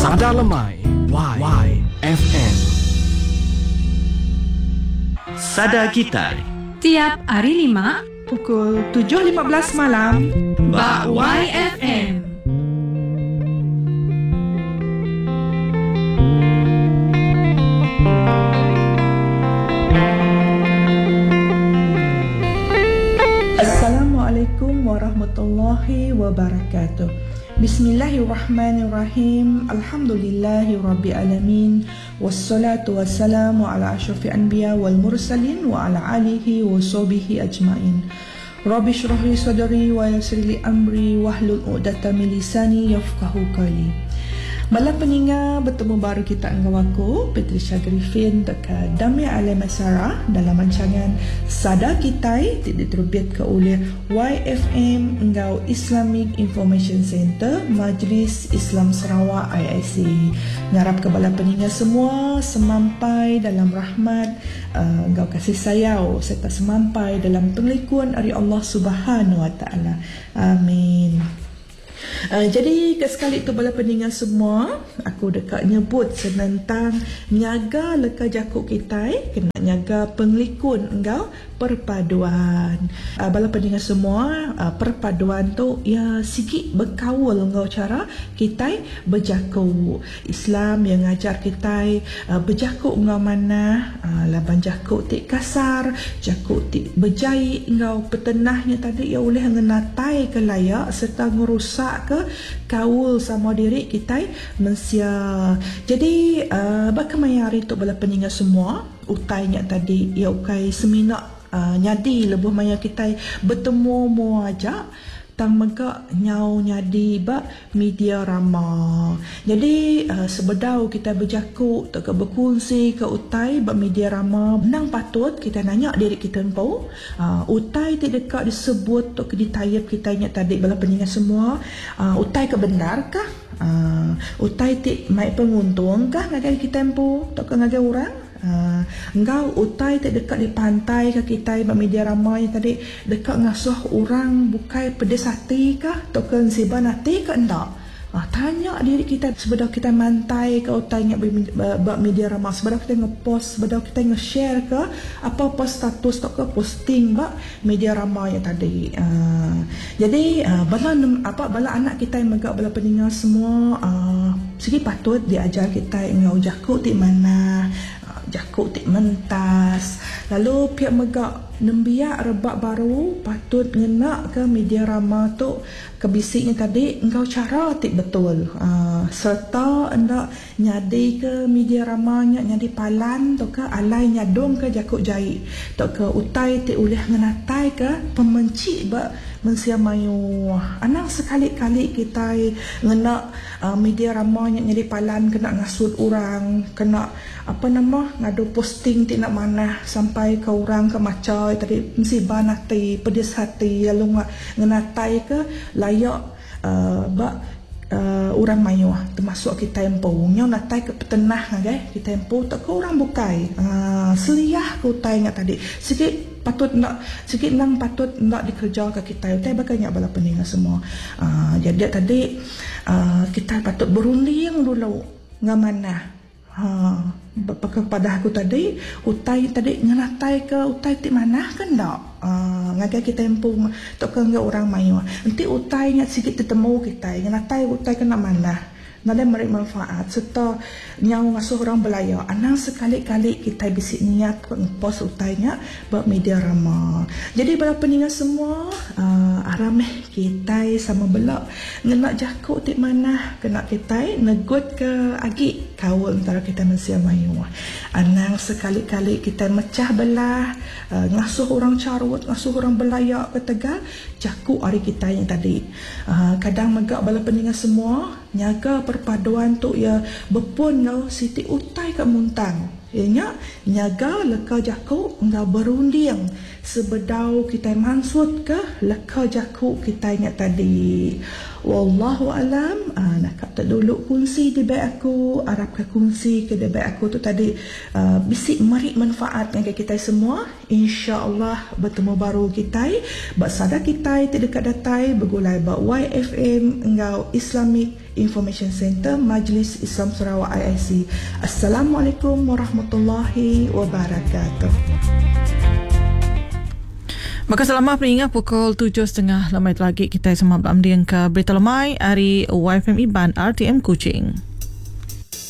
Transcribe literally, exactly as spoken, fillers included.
Sada Lemai Y, y F M. Sada Gitai tiap hari lima pukul tujuh lima belas malam Bak Y F M. Assalamualaikum warahmatullahi wabarakatuh. Bismillahirrahmanirrahim. Alhamdulillahirrabbilalamin. Wassalatu wassalamu ala asyrafil anbiya wal mursalin wa ala alihi wa sahbihi ajmain. Rabbi shrah li sadri wa yassir li amri wahlul 'uqdatam min lisani yafqahu qawli. Malam peningat bertemu baru kita dengan aku Patricia Griffin dekat Dami Alam Sarah dalam rancangan Sada Gitai diterbitkan oleh Y F M Engau Islamic Information Center Majlis Islam Sarawak I I C. Ngarap kepada peningat semua semampai dalam rahmat uh, Engau kasih sayang serta semampai dalam penglikuan dari Allah Subhanahu Wa Taala. Amin. Uh, jadi sekali tu bala pendengar semua, aku dekat nyebut tentang nyaga leka jakuk kita, kena nyaga penglikun engkau perpaduan. Uh, bala pendengar semua, uh, perpaduan tu ya sikit berkawal engkau cara kita berjakuk. Islam yang ngajar kita uh, berjakuk engkau mana, uh, laban jakuk tik kasar, jakuk tik berjahit engkau petenahnya tadi ya oleh ngenatai ke layak serta ngerusak ke kaul sama diri kita mensia. Jadi uh, bagaimana hari tu bala peninggal semua utainya tadi ya ukai seminak uh, nyadi lebuh maya kita bertemu mu aja tang megak nyau nyadi ba media rama. Jadi uh, sebedau kita berjakuk tak berkongsi ke utai ba media rama nang patut kita nanya diri kita empu uh, utai ti dekat disebut tok ditayap kita nya tadi bala pendengar semua uh, utai ke benar kah uh, utai ti mai penguntung kah ngagai kita empu tok ngagai orang. Uh, engkau utai tak dekat di pantai ke kita ba media ramai tadi dekat ngasuh orang bukai pedes hati kah token siban hati ke endak. Ah, tanya diri kita sebelum kita mantai ke utainya ba media ramai, sebelum kita ngepost, sebelum kita nge-share ke apa post status atau ke posting ba media ramai tadi. Uh, jadi uh, bala apa bala anak kita yang megak bala pendengar semua uh, segi patut diajar kita ngau jakuk di mana, jakuk tik mentas. Lalu pihak megak nembiak rebak baru patut ngenak ke media rama tu kebisiknya tadi engkau cara tik betul uh, serta hendak nyadi ke media ramanya nyadi palan tu ke alai nyadong ke jakuk jahit tu ke utai tik oleh ngenatai ke pemenci ba mensia mayu anang sekali-kali kita ngenak uh, media ramanya nyadi palan kena ngasut orang kena apa nama ngadu posting tik nak mana sampai ke orang ke macam tadi musibah hati pedis hati lalu ngenatai ke layak uh, bak uh, orang mayu termasuk kita empu nya natai ke petenah okay? Kita empu tak ke orang bukai uh, seliah ke utainya tadi sikit patut nak sikit nang patut nak dikerja ke kita utai baganya bala pendengar semua. Uh, jadi tadi uh, kita patut berunding dulu ngamana ha kepada aku tadi utai tadi nganatai ke utai ti mana kan dak uh, ngagai kita empung tok ke orang mayu nanti utai nya sikit ketemu kita nganatai utai kena mana nada merik manfaat serta nyau ngasuh orang belaya anang sekali-kali kita bisik niat ngepost utainya buat media rama. Jadi bala pendengar semua uh, arameh kita sama belak ngenak jakuk tik mana kena kita negut ke agi kaul antara kita manusia mayu anang sekali-kali kita mecah belah uh, ngasuh orang carut ngasuh orang belaya ke Tegal jakuk hari kita yang tadi uh, kadang megak bala pendengar semua nyaga perpaduan tu ya bepun ngau siti utai ke muntang ianya nyaga leka jakuk engkau berunding sebedau kita mansut ke leka jakuk kita ingat tadi. Wallahu alam. uh, nak kata dulu kunci di baik aku, Arab ke kunci ke di baik aku tu tadi, uh, bisik mari manfaat dengan kita semua. InsyaAllah bertemu baru kita bersada kita tidak dekat datai bergulai bak Y F M engau Islamic Information Center Majlis Islam Sarawak I I C. Assalamualaikum warahmatullahi wabarakatuh. Maka selamat peringat pukul tujuh tiga puluh lemai lagi kita sama beramdi ke berita lemai hari Y F M Iban R T M Kuching.